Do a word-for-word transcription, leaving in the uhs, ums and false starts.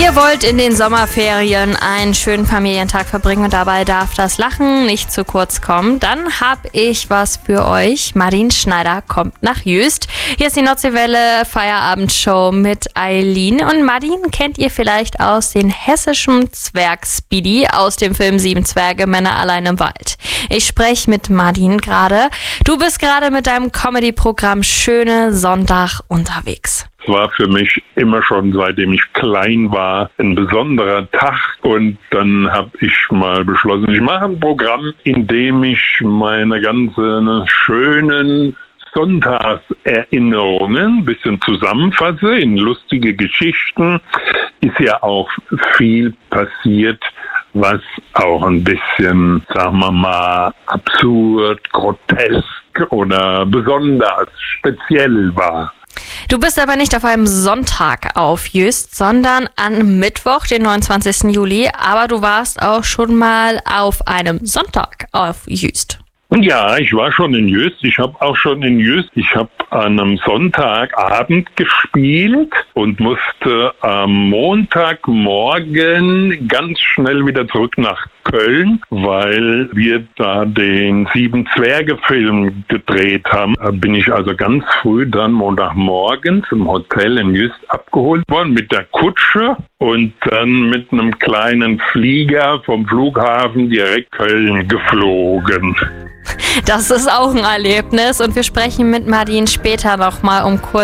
Ihr wollt in den Sommerferien einen schönen Familientag verbringen und dabei darf das Lachen nicht zu kurz kommen. Dann habe ich was für euch. Madin Schneider kommt nach Jüst. Hier ist die Nordseewelle Feierabendshow mit Eileen. Und Madin kennt ihr vielleicht aus den hessischen Zwerg Speedy aus dem Film Sieben Zwerge, Männer allein im Wald. Ich spreche mit Madin gerade. Du bist gerade mit deinem Comedy-Programm Schöne Sonntag unterwegs. Es war für mich immer schon, seitdem ich klein war, ein besonderer Tag. Und dann habe ich mal beschlossen, ich mache ein Programm, in dem ich meine ganzen schönen Sonntagserinnerungen ein bisschen zusammenfasse in lustige Geschichten. Ist ja auch viel passiert, was auch ein bisschen, sagen wir mal, absurd, grotesk oder besonders speziell war. Du bist aber nicht auf einem Sonntag auf Jüst, sondern an Mittwoch, den neunundzwanzigsten Juli. Aber du warst auch schon mal auf einem Sonntag auf Jüst. Ja, ich war schon in Jüst. Ich habe auch schon in Jüst. Ich habe an einem Sonntagabend gespielt und musste am Montagmorgen ganz schnell wieder zurück nach Köln, weil wir da den Sieben Zwerge Film gedreht haben. Da bin ich also ganz früh dann Montagmorgens im Hotel in Jüst abgeholt worden mit der Kutsche und dann mit einem kleinen Flieger vom Flughafen direkt Köln geflogen. Das ist auch ein Erlebnis und wir sprechen mit Madin später nochmal um kurz